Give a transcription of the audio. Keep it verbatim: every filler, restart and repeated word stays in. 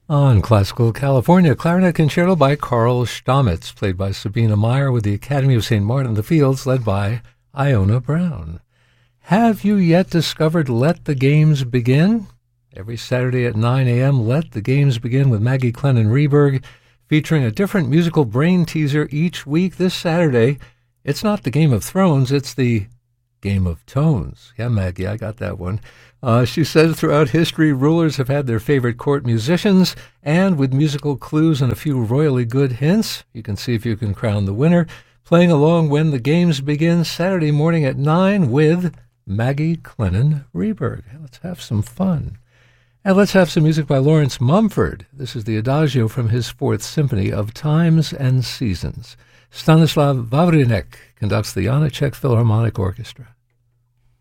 On Classical California, Clarinet Concerto by Carl Stamitz, played by Sabina Meyer with the Academy of Saint Martin in the Fields, led by Iona Brown. Have you yet discovered Let the Games Begin? Every Saturday at nine a.m., Let the Games Begin with Maggie Clennon-Reberg, featuring a different musical brain teaser each week. This Saturday, it's not the Game of Thrones, it's the Game of Tones. Yeah, Maggie, I got that one. Uh, she says throughout history, rulers have had their favorite court musicians, and with musical clues and a few royally good hints, you can see if you can crown the winner. Playing along when the games begin Saturday morning at nine with Maggie Clennon-Reberg. Let's have some fun. And let's have some music by Lawrence Mumford. This is the Adagio from his Fourth Symphony of Times and Seasons. Stanislav Wawrinek conducts the Janáček Philharmonic Orchestra.